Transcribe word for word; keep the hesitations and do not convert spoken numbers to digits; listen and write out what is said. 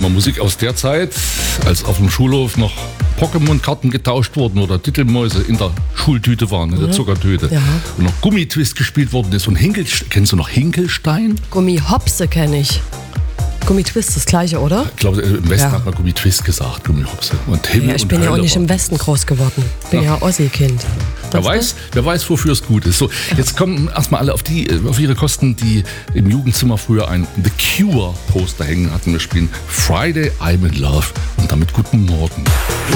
mal Musik aus der Zeit, als auf dem Schulhof noch Pokémon-Karten getauscht wurden oder Titelmäuse in der Schultüte waren, in der Zuckertüte. Ja. Und noch Gummitwist gespielt worden ist. Und Hinkel, kennst du noch Hinkelstein? Gummihopse kenne ich. Gummitwist, das gleiche, oder? Ich glaube, im Westen Ja. hat man Gummitwist gesagt, Gummihopse. Und Himmel Ja, ich und bin ja auch Hölle nicht war- im Westen groß geworden. Ich bin Ja. ja Ossi-Kind. Wer Das weiß, wer weiß, wofür es gut ist. So, jetzt kommen erstmal alle auf, die, auf ihre Kosten, die im Jugendzimmer früher ein The Cure Poster hängen hatten. Wir spielen Friday I'm in Love und damit guten Morgen.